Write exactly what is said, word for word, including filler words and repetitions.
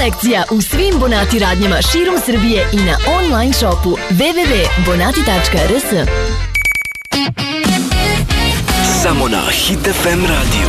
kolekcija u svim Bonati radnjama širom Srbije i na online shopu w w w tačka bonati tačka r s. Samo na Hit F M radiju.